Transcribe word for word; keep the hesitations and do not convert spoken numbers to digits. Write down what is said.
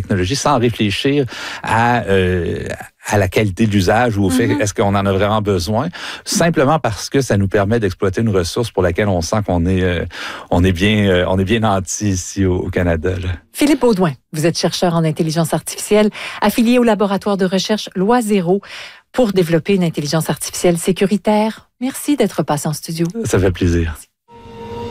technologie sans réfléchir à, euh, à la qualité d'usage ou au fait, mm-hmm. est-ce qu'on en a vraiment besoin, simplement parce que ça nous permet d'exploiter une ressource pour laquelle on sent qu'on est, euh, on est bien, euh, on est bien nanti ici au, au Canada, là. Philippe Audouin, vous êtes chercheur en intelligence artificielle, affilié au laboratoire de recherche Loi Zéro pour développer une intelligence artificielle sécuritaire. Merci d'être passé en studio. Ça fait plaisir. Merci.